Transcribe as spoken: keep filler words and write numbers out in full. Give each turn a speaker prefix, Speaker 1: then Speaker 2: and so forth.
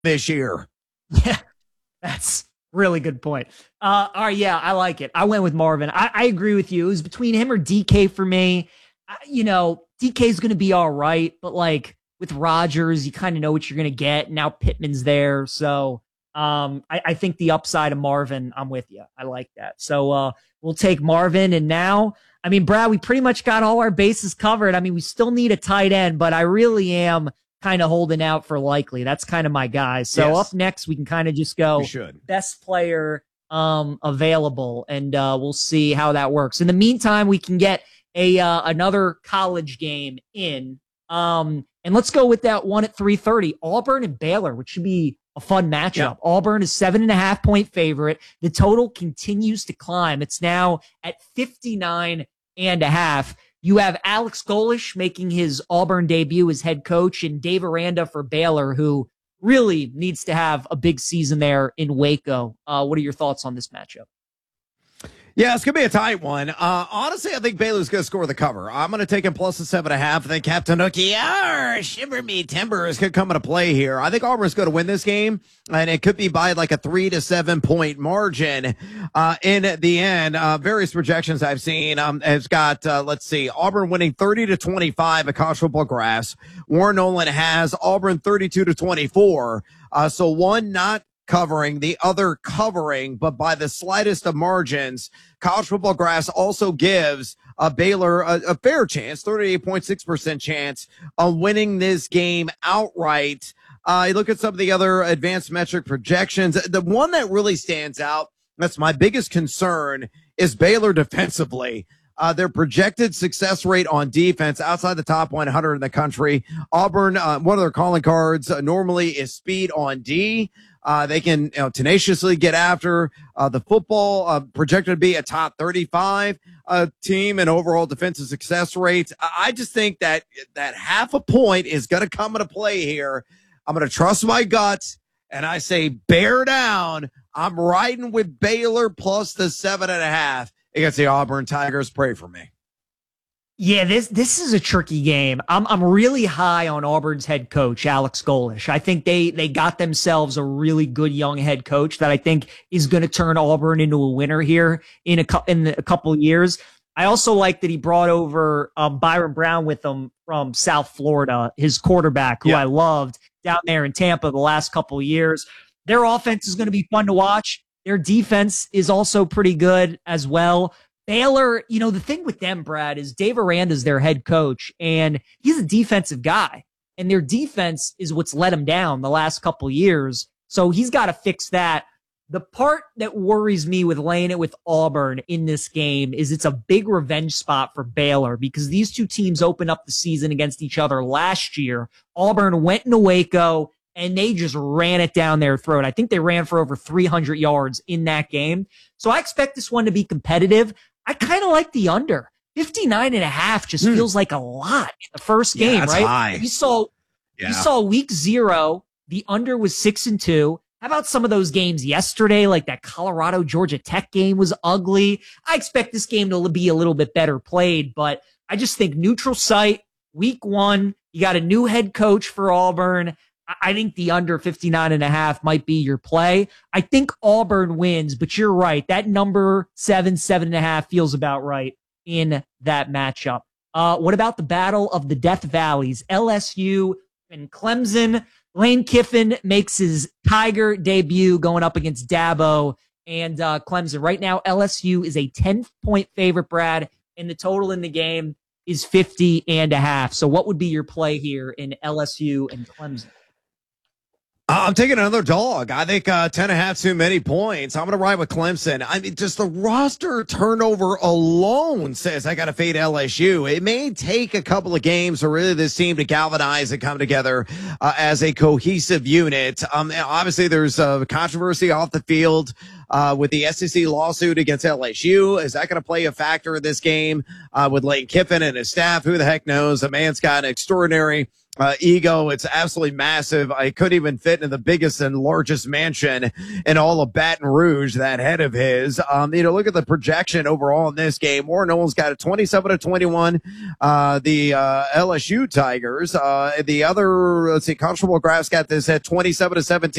Speaker 1: this year.
Speaker 2: Yeah, that's really good point. Uh, all right, yeah, I like it. I went with Marvin. I, I agree with you. It was between him or D K for me. I, you know, D K is going to be all right, but like with Rodgers, you kind of know what you're going to get. Now Pittman's there, so um, I, I think the upside of Marvin, I'm with you. I like that. So uh, we'll take Marvin, and now, I mean, Brad, we pretty much got all our bases covered. I mean, we still need a tight end, but I really am kind of holding out for Likely. That's kind of my guy. So yes. Up next, we can kind of just go best player um, available, and uh, we'll see how that works. In the meantime, we can get a uh, another college game in, um, and let's go with that one at three thirty, Auburn and Baylor, which should be a fun matchup. Yep. Auburn is seven and a half point favorite. The total continues to climb. It's now at fifty-nine and a half. You have Alex Golesh making his Auburn debut as head coach, and Dave Aranda for Baylor, who really needs to have a big season there in Waco. Uh, what are your thoughts on this matchup?
Speaker 1: Yeah, it's going to be a tight one. Uh, honestly, I think Baylor's going to score the cover. I'm going to take him plus a seven and a half. I think Captain Hookie, arr, shiver me timbers, could come into play here. I think Auburn's going to win this game, and it could be by like a three to seven point margin uh, in the end. Uh, various projections I've seen um, has got, uh, let's see, Auburn winning thirty to twenty-five at College Football Grass. Warren Nolan has Auburn thirty-two to twenty-four. Uh, so one not covering, the other covering, but by the slightest of margins. College Football Grass also gives uh, Baylor a, a fair chance, thirty-eight point six percent chance of winning this game outright. Uh, you look at some of the other advanced metric projections. The one that really stands out, that's my biggest concern, is Baylor defensively. Uh, their projected success rate on defense outside the top one hundred in the country. Auburn, uh, one of their calling cards uh, normally is speed on D. Uh, they can you know, tenaciously get after uh, the football, uh, projected to be a top thirty-five uh, team and overall defensive success rates. I just think that that half a point is going to come into play here. I'm going to trust my gut, and I say bear down. I'm riding with Baylor plus the seven and a half against the Auburn Tigers. Pray for me.
Speaker 2: Yeah, this this is a tricky game. I'm I'm really high on Auburn's head coach, Alex Golesh. I think they they got themselves a really good young head coach that I think is going to turn Auburn into a winner here in a in a couple of years. I also like that he brought over um, Byron Brown with him from South Florida, his quarterback, who yeah. I loved down there in Tampa the last couple of years. Their offense is going to be fun to watch. Their defense is also pretty good as well. Baylor, you know, the thing with them, Brad, is Dave Aranda's their head coach, and he's a defensive guy, and their defense is what's let him down the last couple years. So he's got to fix that. The part that worries me with laying it with Auburn in this game is it's a big revenge spot for Baylor because these two teams opened up the season against each other last year. Auburn went into Waco, and they just ran it down their throat. I think they ran for over three hundred yards in that game. So I expect this one to be competitive. I kind of like the under. fifty-nine and a half just mm. feels like a lot in the first game,
Speaker 1: yeah, that's
Speaker 2: right?
Speaker 1: High.
Speaker 2: You saw, yeah. you saw week zero, the under was six and two. How about some of those games yesterday? Like that Colorado Georgia Tech game was ugly. I expect this game to be a little bit better played, but I just think neutral site, week one, you got a new head coach for Auburn. I think the under fifty-nine and a half might be your play. I think Auburn wins, but you're right. That number seven, seven and a half feels about right in that matchup. Uh, what about the battle of the Death Valleys? L S U and Clemson. Lane Kiffin makes his Tiger debut going up against Dabo and uh, Clemson. Right now, L S U is a ten point favorite, Brad, and the total in the game is fifty and a half. So what would be your play here in L S U and Clemson?
Speaker 1: I'm taking another dog. I think uh, ten and a half too many points. I'm going to ride with Clemson. I mean, just the roster turnover alone says I got to fade L S U. It may take a couple of games for really this team to galvanize and come together uh, as a cohesive unit. Um, obviously, there's uh, controversy off the field uh, with the S E C lawsuit against L S U. Is that going to play a factor in this game uh, with Lane Kiffin and his staff? Who the heck knows? The man's got an extraordinary Uh, ego, it's absolutely massive. I couldn't even fit in the biggest and largest mansion in all of Baton Rouge, that head of his. Um, you know, look at the projection overall in this game. Warren Nolan's got a twenty-seven to twenty-one. Uh, the, uh, L S U Tigers, uh, the other, let's see, Constable McGrath's got this at twenty-seven to seventeen.